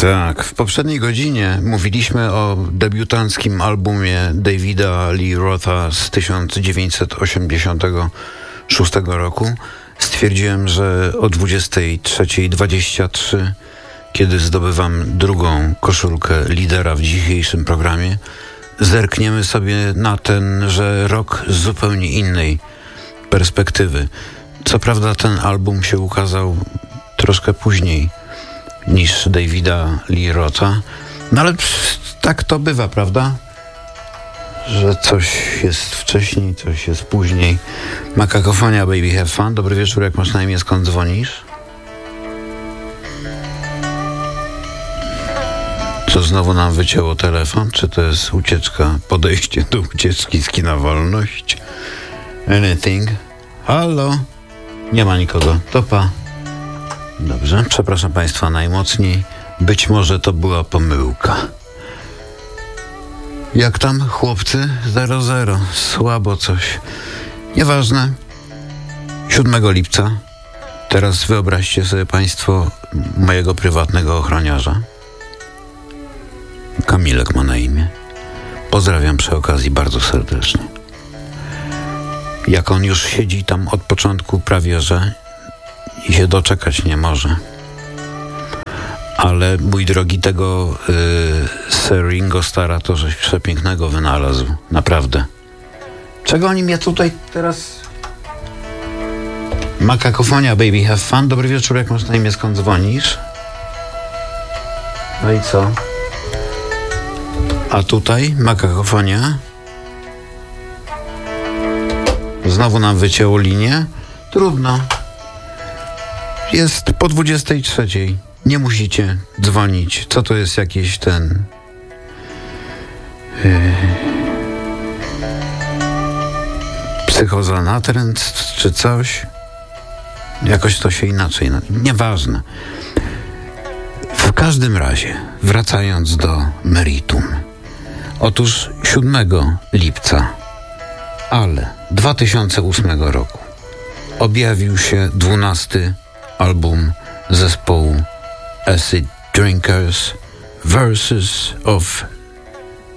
Tak, w poprzedniej godzinie mówiliśmy o debiutanckim albumie Davida Lee Rotha z 1986 roku. Stwierdziłem, że o 23:23, kiedy zdobywam drugą koszulkę lidera w dzisiejszym programie, zerkniemy sobie na tenże rok z zupełnie innej perspektywy. Co prawda ten album się ukazał troszkę później niż Davida Lee Rotha, no ale tak to bywa, prawda? Że coś jest wcześniej, coś jest później. Makakofonia, Baby Have Fun. Dobry wieczór, jak masz na imię, skąd dzwonisz? Co znowu nam wycięło telefon? Czy to jest ucieczka, podejście do ucieczki z kina Wolność? Anything? Halo? Nie ma nikogo. Topa. Dobrze, przepraszam Państwa najmocniej. Być może to była pomyłka. Jak tam, chłopcy? 0-0. Słabo coś. Nieważne. 7 lipca. Teraz wyobraźcie sobie Państwo mojego prywatnego ochroniarza. Kamilek ma na imię. Pozdrawiam przy okazji bardzo serdecznie. Jak on już siedzi tam od początku prawie, że i się doczekać nie może. Ale mój drogi, tego Sir Ringo Starra to coś przepięknego wynalazł. Naprawdę. Czego oni mnie tutaj teraz... Makakofonia, Baby Have Fun. Dobry wieczór, jak masz na imię, skąd dzwonisz? No i co? A tutaj Makakofonia. Znowu nam wycięło linię. Trudno. Jest po 23:00. Nie musicie dzwonić. Co to jest jakiś ten... psychoza natręt czy coś? Jakoś to się inaczej... Nieważne. W każdym razie, wracając do meritum. Otóż 7 lipca, ale 2008 roku objawił się 12. album zespołu Acid Drinkers, Verses of